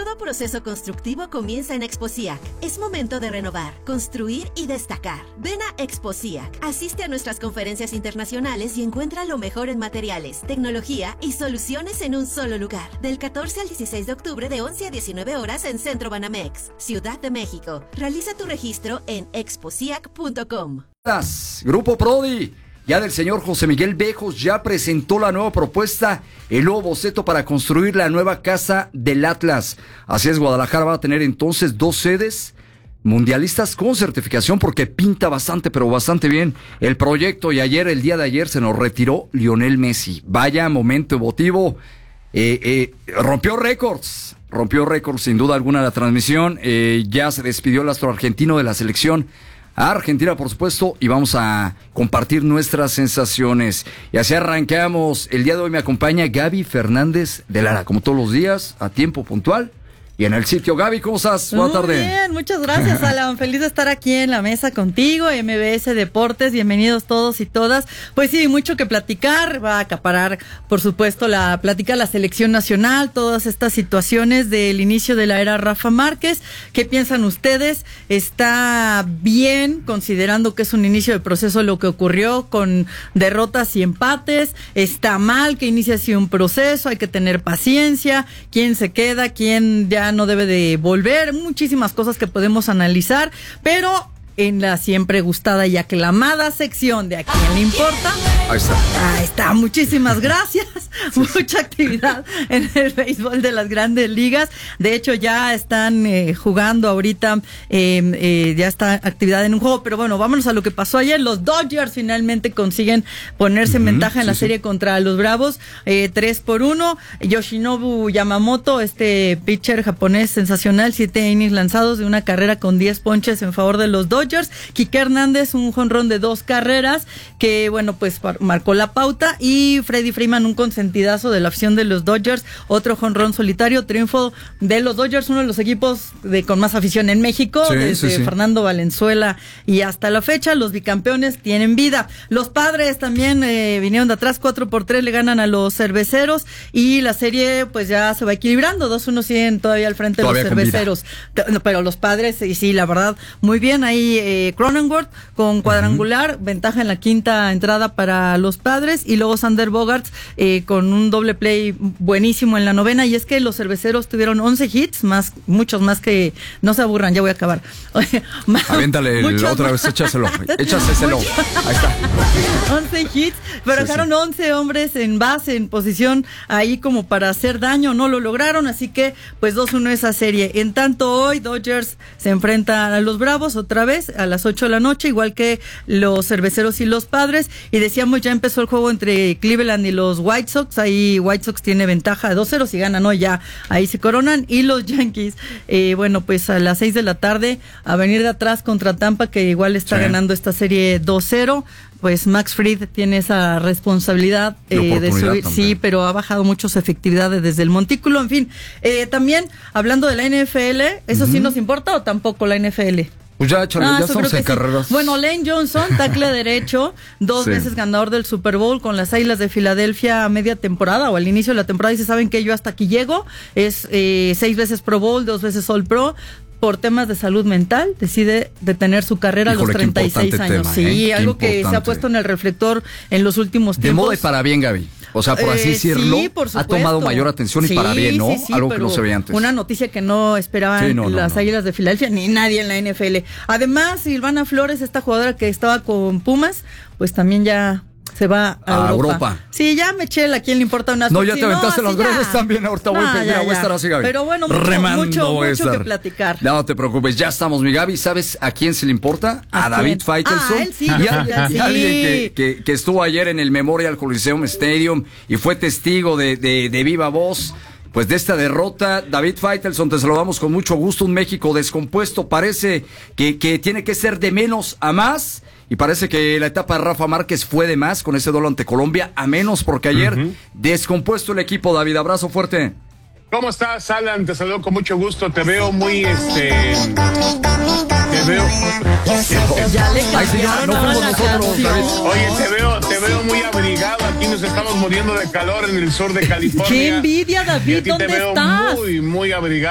Todo proceso constructivo comienza en Exposiac. Es momento de renovar, construir y destacar. Ven a Exposiac, asiste a nuestras conferencias internacionales y encuentra lo mejor en materiales, tecnología y soluciones en un solo lugar. Del 14 al 16 de octubre de 11 a 19 horas en Centro Banamex, Ciudad de México. Realiza tu registro en exposiac.com. Grupo Prodi, ya del señor José Miguel Bejos, ya presentó la nueva propuesta, el nuevo boceto para construir la nueva casa del Atlas. Así es, Guadalajara va a tener entonces 2 sedes mundialistas con certificación porque pinta bastante, pero bastante bien el proyecto. Y el día de ayer, se nos retiró Lionel Messi. Vaya momento emotivo. Rompió récords sin duda alguna la transmisión. Ya se despidió el astro argentino de la selección Argentina, por supuesto, y vamos a compartir nuestras sensaciones. Y así arrancamos. El día de hoy me acompaña Gaby Fernández de Lara, como todos los días, a tiempo puntual. Y en el sitio, Gaby, ¿cómo estás? Buenas tardes. Muy bien, muchas gracias, Alan. Feliz de estar aquí en la mesa contigo, MBS Deportes. Bienvenidos todos y todas. Pues sí, mucho que platicar. Va a acaparar, por supuesto, la plática de la selección nacional, todas estas situaciones del inicio de la era Rafa Márquez. ¿Qué piensan ustedes? ¿Está bien, considerando que es un inicio de proceso lo que ocurrió con derrotas y empates? ¿Está mal que inicie así un proceso? Hay que tener paciencia. ¿Quién se queda? ¿Quién ya no debe de volver? Muchísimas cosas que podemos analizar, pero en la siempre gustada y aclamada sección de ¿A quién le importa? Ahí está, muchísimas gracias. Mucha actividad en el béisbol de las grandes ligas. De hecho, ya están jugando ahorita, ya está actividad en un juego, pero bueno, vámonos a lo que pasó ayer. Los Dodgers finalmente consiguen ponerse en ventaja en la serie contra los Bravos, 3-1. Yoshinobu Yamamoto, este pitcher japonés sensacional, 7 innings lanzados de una carrera con 10 ponches en favor de los Dodgers. Quique Hernández, un jonrón de 2 carreras que, bueno, pues marcó la pauta, y Freddie Freeman, un consentidazo de la afición de los Dodgers, otro jonrón solitario, triunfo de los Dodgers, uno de los equipos con más afición en México, desde Fernando Valenzuela y hasta la fecha. Los bicampeones tienen vida. Los Padres también vinieron de atrás, 4-3 le ganan a los Cerveceros, y la serie pues ya se va equilibrando, 2-1 siguen todavía al frente de los Cerveceros, pero los Padres, y sí, la verdad, muy bien ahí. Cronenworth con cuadrangular, ventaja en la quinta entrada para los Padres, y luego Sander Bogaerts con un doble play buenísimo en la novena. Y es que los Cerveceros tuvieron 11 hits, muchos más que, no se aburran, ya voy a acabar. Aviéntale otra vez, échaselo. Ahí está. 11 hits, pero dejaron 11 hombres en base, en posición ahí como para hacer daño, no lo lograron, así que pues 2-1 esa serie. En tanto, hoy Dodgers se enfrentan a los Bravos otra vez a las 8 de la noche, igual que los Cerveceros y los Padres, y decíamos, ya empezó el juego entre Cleveland y los White Sox. Ahí White Sox tiene ventaja de 2-0, si ganan hoy ya ahí se coronan, y los Yankees, bueno, pues a las 6 de la tarde a venir de atrás contra Tampa, que igual está ganando esta serie 2-0. Pues Max Fried tiene esa responsabilidad de subir, sí, pero ha bajado mucho su efectividad desde el montículo. En fin, también hablando de la NFL, ¿eso sí nos importa o tampoco la NFL? Pues ya, chale, ya estamos en carreras. Sí. Bueno, Lane Johnson, tackle derecho, 2 veces ganador del Super Bowl con las Águilas de Filadelfia a media temporada o al inicio de la temporada. Dice, ¿saben qué? Yo hasta aquí llego. Es 6 veces Pro Bowl, 2 veces All Pro. Por temas de salud mental, decide detener su carrera a los 36 años. Tema, sí, algo que se ha puesto en el reflector en los últimos tiempos. De moda y para bien, Gaby. O sea, por así decirlo, sí, por ha tomado mayor atención y para bien, ¿no? Sí, algo que no se veía antes. Una noticia que no esperaban las Águilas de Filadelfia ni nadie en la NFL. Además, Silvana Flores, esta jugadora que estaba con Pumas, pues también ya se va a Europa. Sí, ya me eché, ¿a quién le importa una? No, ya te aventaste los grandes también, ahorita voy a estar así, Gaby. Pero bueno, mucho que platicar. No te preocupes, ya estamos, mi Gaby. ¿Sabes a quién se le importa? A David Faitelson. Él sí, y alguien que estuvo ayer en el Memorial Coliseum Stadium y fue testigo de viva voz, pues de esta derrota. David Faitelson, te saludamos con mucho gusto. Un México descompuesto, parece que tiene que ser de menos a más. Y parece que la etapa de Rafa Márquez fue de más con ese duelo ante Colombia, a menos porque ayer descompuesto el equipo. David, abrazo fuerte. ¿Cómo estás, Alan? Te saludo con mucho gusto. Te veo muy, Te veo. Ay, señor, no fuimos nosotros, David. Oye, te veo muy abrigado. Aquí nos estamos muriendo de calor en el sur de California. ¡Qué envidia, David! ¿Dónde estás? Muy, muy abrigado.